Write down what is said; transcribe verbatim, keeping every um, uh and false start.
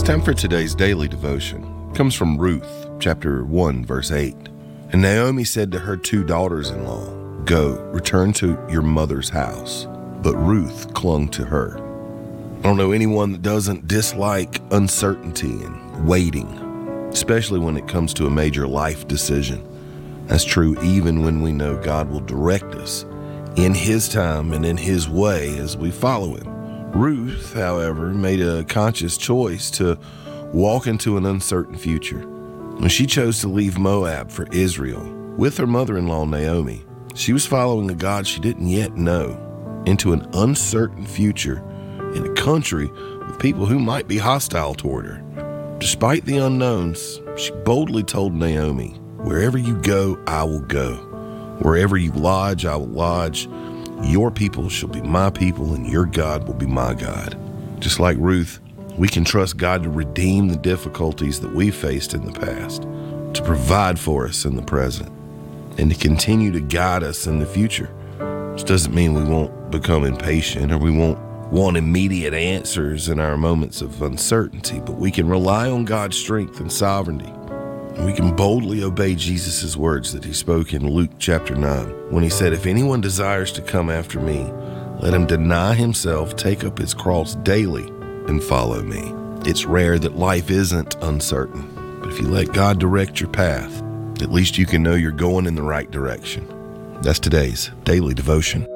Time for today's daily devotion. It comes from Ruth, chapter one, verse eight. And Naomi said to her two daughters-in-law, "Go, return to your mother's house." But Ruth clung to her. I don't know anyone that doesn't dislike uncertainty and waiting, especially when it comes to a major life decision. That's true even when we know God will direct us in His time and in His way as we follow Him. Ruth, however, made a conscious choice to walk into an uncertain future. When she chose to leave Moab for Israel with her mother-in-law Naomi, she was following a God she didn't yet know into an uncertain future in a country with people who might be hostile toward her. Despite the unknowns, she boldly told Naomi, "Wherever you go, I will go. Wherever you lodge, I will lodge. Your people shall be my people, and your God will be my God." Just like Ruth, we can trust God to redeem the difficulties that we faced in the past, to provide for us in the present, and to continue to guide us in the future. This doesn't mean we won't become impatient or we won't want immediate answers in our moments of uncertainty, but we can rely on God's strength and sovereignty. And we can boldly obey Jesus' words that He spoke in Luke chapter nine when He said, "If anyone desires to come after me, let him deny himself, take up his cross daily, and follow me." It's rare that life isn't uncertain, but if you let God direct your path, at least you can know you're going in the right direction. That's today's daily devotion.